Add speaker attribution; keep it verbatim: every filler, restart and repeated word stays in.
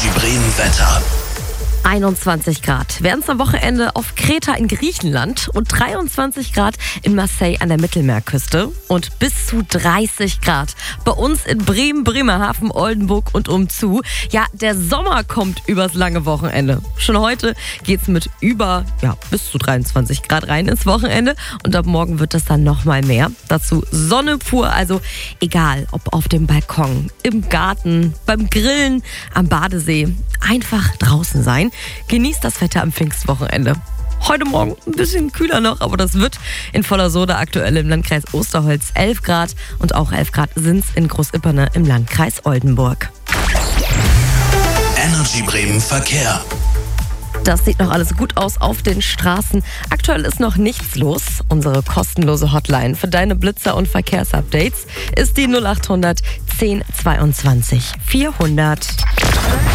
Speaker 1: Energy Bremen Wetter.
Speaker 2: einundzwanzig Grad werden es am Wochenende auf Kreta in Griechenland und dreiundzwanzig Grad in Marseille an der Mittelmeerküste und bis zu dreißig Grad bei uns in Bremen, Bremerhaven, Oldenburg und umzu. Ja, der Sommer kommt übers lange Wochenende. Schon heute geht's mit über ja, bis zu dreiundzwanzig Grad rein ins Wochenende und ab morgen wird es dann nochmal mehr. Dazu Sonne pur, also egal ob auf dem Balkon, im Garten, beim Grillen, am Badesee, einfach draußen sein. Genießt das Wetter am Pfingstwochenende. Heute Morgen ein bisschen kühler noch, aber das wird in voller Soda aktuell im Landkreis Osterholz elf Grad und auch elf Grad sind es in Groß-Ipperne im Landkreis Oldenburg.
Speaker 1: Energy Bremen Verkehr.
Speaker 2: Das sieht noch alles gut aus auf den Straßen. Aktuell ist noch nichts los. Unsere kostenlose Hotline für deine Blitzer- und Verkehrsupdates ist die null acht hundert zehn zweiundzwanzig vierhundert.